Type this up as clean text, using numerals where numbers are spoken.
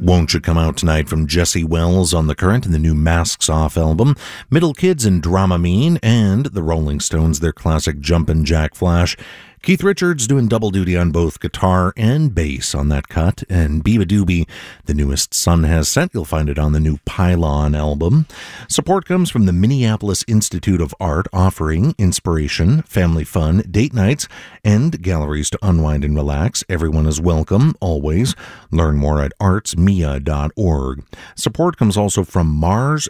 Won't You Come Out Tonight from Jesse Wells on The Current and the new Masks Off album, Middle Kids and Dramamine, and the Rolling Stones, their classic Jumpin' Jack Flash. Keith Richards doing double duty on both guitar and bass on that cut, and Biba Doobie, the newest Sun Has Set. You'll find it on the new Pylon album. Support comes from the Minneapolis Institute of Art, offering inspiration, family fun, date nights, and galleries to unwind and relax. Everyone is welcome, always. Learn more at artsmia.org. Support comes also from Mars